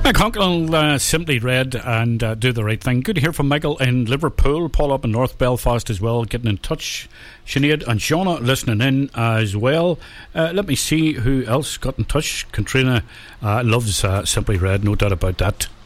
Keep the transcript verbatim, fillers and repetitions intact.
Conkle, uh, Simply Red and uh, Do the Right Thing. Good to hear from Michael in Liverpool, Paul up in North Belfast as well, getting in touch. Sinead and Shauna listening in as well. Uh, let me see who else got in touch. Katrina uh, loves uh, Simply Red, no doubt about that.